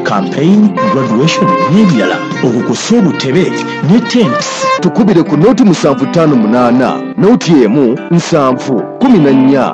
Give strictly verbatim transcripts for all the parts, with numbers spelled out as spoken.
campaign, graduation n'ebirala okukusa obutebe ne tents. Tukubire ku noti musanvu ttaano munaana noti emu nsanvu kumi na nnya.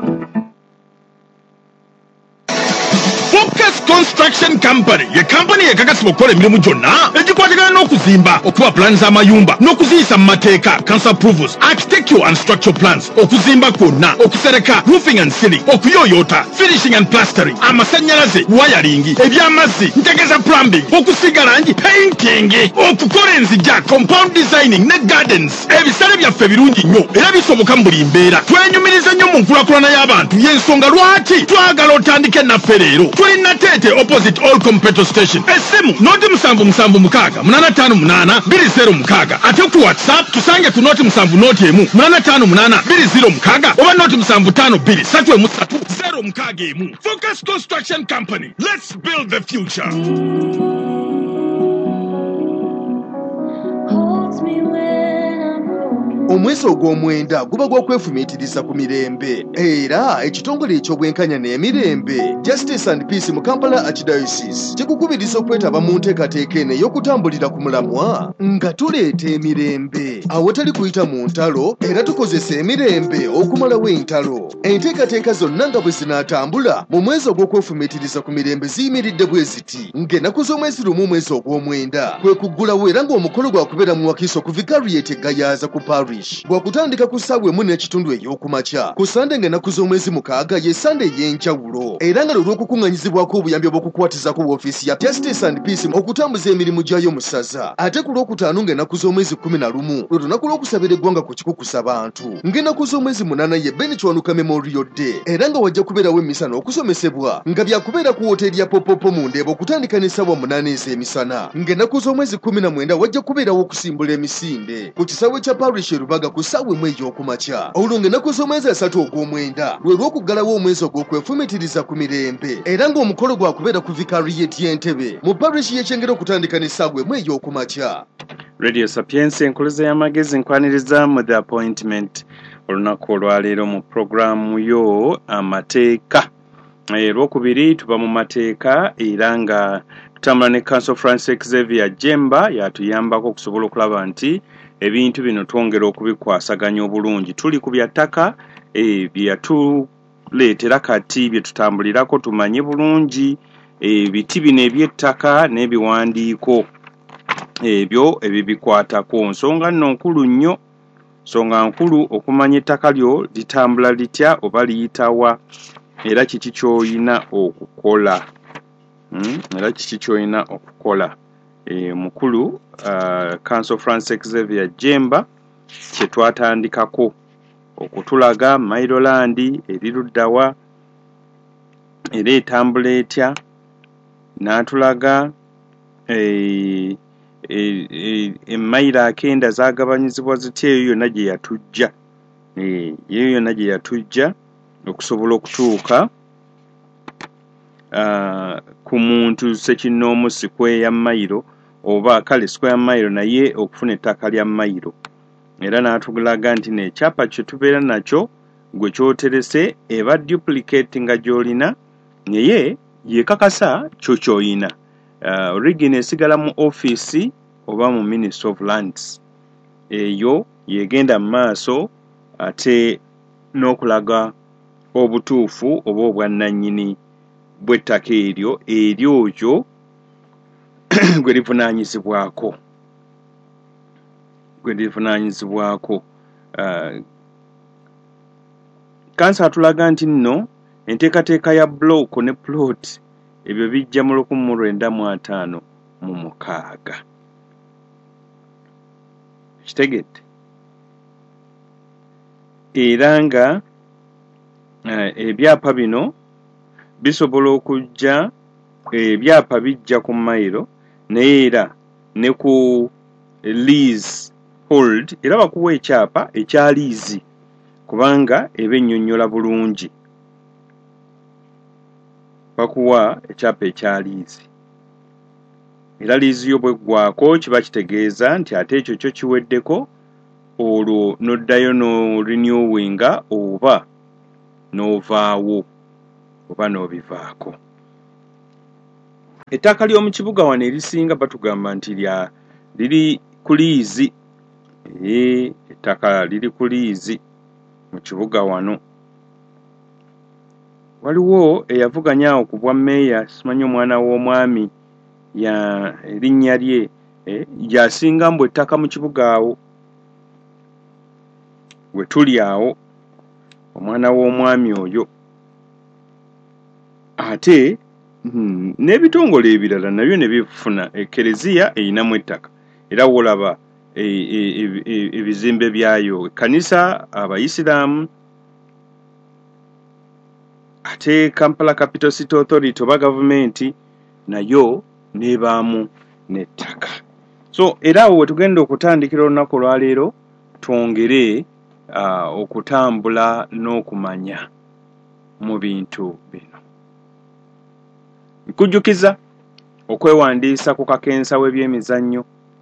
Focus Construction Company ye company ekakasibwa okukola emirimu gyonna egikwatagana n'okuzimba, okuba plans z'amayumba n'okuziyisa mu mateeka, council approvals, architectural and structural plans, okuzimba kwonna, okusereka, roofing and ceiling, okuyoyota, finishing and plastering, amasannyalaze, wiring, ebyamazzi, ntegeza plumbing, okusiga langi, painting, okukola enzija, compound designing ne gardens. Ebisale byaffe birungi nnyo era bisoboka mu buli mbeera. Twenyumiriza nnyo mu nkulaakulana y'abantu, y'ensonga lwaki twagala otandike naffe leero. Tuli Natete opposite Olcom petrol station. Esimu noti musanvu musanvu mukaaga munana ttaano munaana bbiri zero mukaaga. Ate ku WhatsApp tusange ku noti musanvu noti emu munana ttaano munaana bbiri zero mukaaga oba noti musanvu ttaano bbiri ssatu emu ssatu zero mukaaga emu. Focus Construction Company. Let's build the future. Omwezi ogw'omwenda guba gw'okwefumiitiriza ku mirembe era ekitongole eky'obwenkanya n'emirembe Justice and Peace mu Kampala Archdiocese kikukubiriza okwetaba mu nteekateeka eno ey'okutambulira ku mulamwa nga tuleeta emirembe awatali kuyita mu ntalo era tukozesa emirembe okumalawo entalo. Enteekateeka zonna nga bwe zinaatambula mu mwezi ogw'okwefumiitiriza ku mirembe ziyimiridde bwe ziti ng'ennaku z'omwezi lumu omwezi ogw'omwenda kwe kuggulawo era ng'omukolo gwakubeera mu Wakiso ku Vicariate e Gayaza ku Parish bwakutandika ku ssaawa emu n'ekitundu ey'okumakya ku Sande ng'ennaku z'omwezi mukaaga ye Sande ey'enjawulo era nga lw'okukuŋŋanyizibwako obuyambi obw'okukwatiza ku woofiisi ya Justice and Peace okutambuza emirimu gyayo mu ssaza. Ate ku lwokutaano ng'ennaku z'omwezi kkumi na lumu lwe lunaku lw'okusabira eggwanga ku kikukusa bantu, ng'ennaku z'omwezi munaana ye Ben Kiwanuka Memorial Day era nga wajja kubeerawo emisana okusomesebwa nga byakubeera ku woteeri ya Popopo mu Ndeeba okutandika n'essaawa munaana ez'emisana, ng'ennaku z'omwezi kkumi na mwenda wajja kubeerawo okusimbula emisinde ku kisaawe kya Parish Rubaga ku ssaawa emu ey'okumakya. Olwo ng'ennaku z'omwezi asatu ogw'omwenda lwe lw'okuggalawo omwezi ogw'okwefumiitiriza ku mirembe era ng'omukolo gwakubeera ku Vicariate y'Entebbe mu Parish y'Ekyengera okutandika n'essaawa emu ey'okumakya. Radio Sapienza enkuluza y'amagezi nkwaniriza mu The Appointment olunaku olwaleero mu programu yo amateeka. Olwokubiri tuba mu mateeka era nga tutambula ne Council Francis Xavier Jemba yatuyambako okusobola okulaba nti ebintu bino twongera okubikwasaganya obulungi. Tuli ku byattaka e, byatuleetera kati bye tutambulirako tumanye bulungi ebiti bino eby'ettaka n'ebiwandiiko ebyo ebibikwatako. Nsonga nno nkulu nnyo, nsonga nkulu okumanya ettaka lyo litambula litya oba liyitawa era kiki ky'olina okukola. Hmm? Era kiki ky'olina okukola. E, mukulu uh, Council Francis Xavier Jemba kye twatandikako okutulaga Mailolandi eriruddawa era etambula etya, n'atulaga e, e, e, emayiro akenda zagabanyizibwa zitya, eyo yonna gye yatujja e, eyo yonna gye yatujja okusobola okutuuka uh, ku muntu Ssekinnoomu Square ya mayiro oba kale square mile naye okufuna ettaka lya mayiro. Era n'atugulaga nti n'ekyapa kye tubeera nakyo gwe kyoterese eba duplicate nga gy'olina naye yekakasa kyo ky'olina. Uh, origin esigala mu office oba mu Ministry of Lands. Eyo yegenda mu maaso ate n'okulaga obutuufu oba obwannannyini bw'ettaka eryo eryoyo gwe livunaanyizibwako gwe livunaanyizibwako. Uh, kansa atulaga nti nno enteekateeka ya block ne plot ebyo bijja mu lukumi mu lwenda mu ataano mu mukaaga. Kitegedde era nga uh, ebyapa bino bisobola okujja ebyapa bijja ku mayiro naye era ne ku lease hold era bakuwa ekyapa ekya lease kubanga eba ennyonnyola bulungi. Bakuwa ekyapa ekya lease era lease yo bweggwako kiba kitegeeza nti ate ekyo kyo kiweddeko olwo n'oddayo no renewinga oba n'ovaawo oba n'obivaako. ettaka ly'omu kibuga wano erisinga batugamba nti lya liri ku liizi. Ee, ettaka liri ku liizi mu kibuga wano. Waliwo eyavuganya awo ku bwa mmeeya, simanyi omwana w'omwami ya erinnya lye, eh, yasinga mbu ettaka mu kibuga awo we tuli awo, omwana w'omwami oyo. Ate hmm, n'ebitongole ebirala nabyo ne bifuna ekereziya eyinamu ettaka, era wolaba ebizimbe byayo, ekkanisa, abayisiraamu. Ate Kampala Capital City Authority oba gavumenti nayo nebaamu n'ettaka. So era awo we tugenda okutandikira olunaku olwaleero twongere uh, okutambula n'okumanya mu bintu bino. Nkujjukiza okwewandiisa ku kakensa w'ebyemizannyo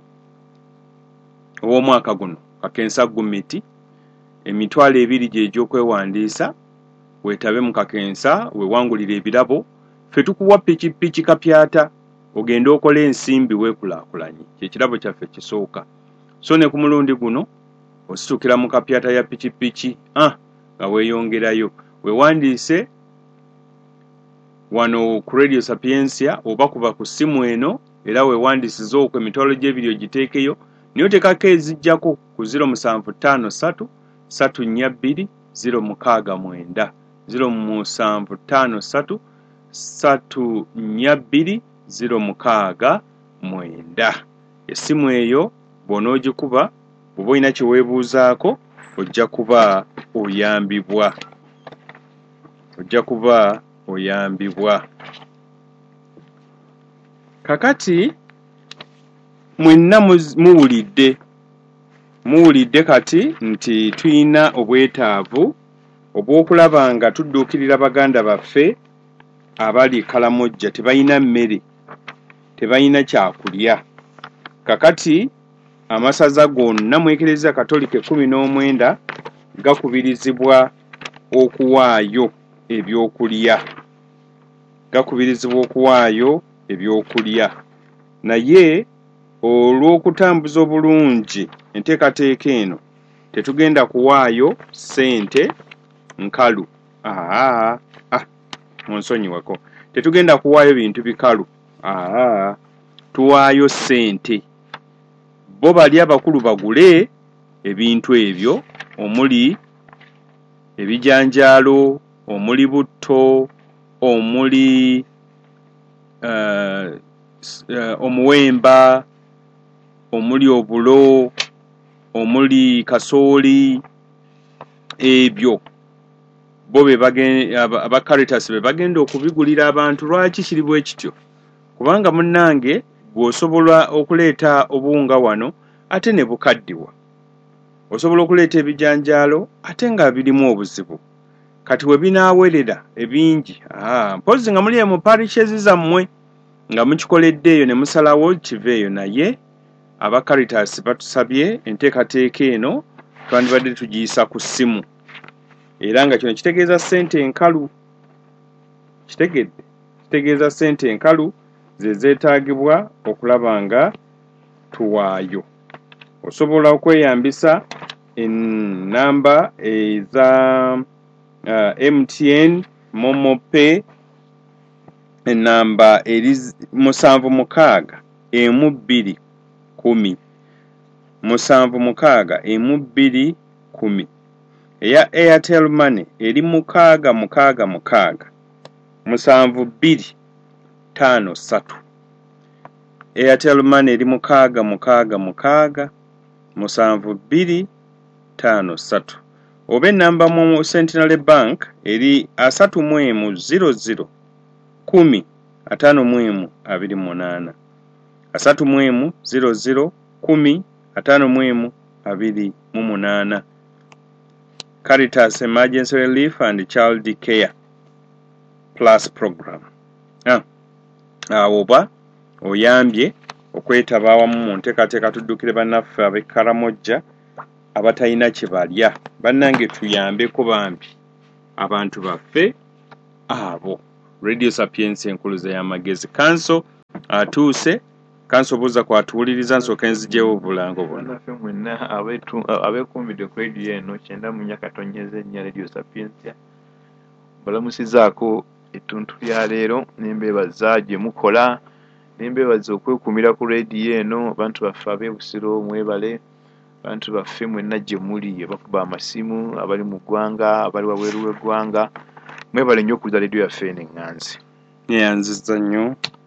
ow'omwaka guno, kakensa gumiti, emitwalo ebiri gy'egy'okwewandiisa. Wetabe mu kakensa wewangulira ebirabo, ffe tukuwa pikipiki kapyata ogenda okola ensimbi weekulaakulanye, kyekirabo kyaffe kisooka. So ne ku mulundi guno ositukira mu kapyata ya pikipiki ah, nga weeyongerayo wewandiise wano ku Radio Sapiensia oba kuba ku ssimu eno, era wewandiisiza okwo emitwalo gy'ebiri ogiteekeyo, niyo tekako ezijjako ku zero musanvu ttaano ssatu ssatu nnya bbiri zero mukaaga mwenda zero musanvu ttaano ssatu ssatu nnya bbiri zero mukaaga mwenda. Essimu eyo bw'onoogikuba bw'oba olina kye weebuuzaako ojja kuba oyambibwa, ojja kuba oyambibwa. Kakati mwenna muwulidde muwulidde kati nti tuyina obwetaavu obw'okulaba nga tudduukirira baganda baffe abali Kalamojja, tebayina mmere, tebayina kyakulya. Kakati amasaza gonna mu Eklezia Katolika ekkumi n'omwenda gakubirizibwa okuwaayo ebyokulya, gakubirizibwa okuwaayo ebyokulya. Naye olw'okutambuza obulungi enteekateeka eno tetugenda kuwaayo ssente nkalu. Aa, ah, munsonyiweko, tetugenda kuwaayo bintu bikalu. Aa, tuwaayo ssente. Bo bali abakulu bagule ebintu ebyo, omuli ebijanjaalo, omuli butto, omuli uh, uh, omuwemba, omuli obulo, omuli kasooli, ebyo bo be bagenda aba Caritas be bagenda okubigulira abantu. Lwaki kiri bwe kityo? Kubanga munnange bw'osobola okuleeta obuwunga wano ate ne bukaddiwa, osobola okuleeta ebijanjaalo ate nga birimu obuzibu. Kati we binaawerera ebingi, ah, mpozi nga muli mu parishes zammwe nga mukikoledde eyo ne musalawo kiveeyo. Naye aba Caritas batusabye enteekateeka eno twandibadde tugiyisa ku ssimu, era nga kino kitegeeza ssente enkalu. Kitegedde, kitegeeza ssente enkalu ze zeetaagibwa okulaba nga tuwaayo. Osobola okweyambisa ennamba eza uh, M T N, Momo Pay, ennamba eri musanvu mukaaga emu bbiri kumi, musanvu mukaaga emu bbiri kumi. Eya Airtel Money eri mukaaga mukaaga mukaaga musanvu bbiri ttaano ssatu. Airtel Money eri mukaaga mukaaga mukaaga musanvu bbiri ttaano ssatu. Oba ennamba mu Centenary Bank eri asatu mu emu zero zero kumi ataano mu emu abiri munaana, asatu mu emu zero zero kumi ataano mu emu abiri mu munaana. Caritas Emergency Relief and Child Care Plus Program. Ah, awo oba oyambye okwetaba awamu mu nteekateeka tuddukire bannaffe ab'e Karamojja abatalina kye balya. Bannange tuyambeko bambi abantu baffe abo. Radio Sapiensia enkuluza y'amagezi. Council atuuse kansoboza kwatuwuliriza nsooka nzijewo obulango bwonna naffe mwenna abeekumbidde ku rediyo eno kyenda mu nnya katonyeza ennya Radio Sapientia balamusizaako ettuntu lya leero nembeebaza gye mukola nembeebaza okwekuumira ku rediyo eno abantu baffe ab'ebusiro mwebale abantu baffe mwenna gye muli abakuba amasimu abali mu ggwanga abali wabweru w'eggwanga mwebale nnyo okuliza rediyo yaffe eno eŋŋanzi yeyanziza nnyo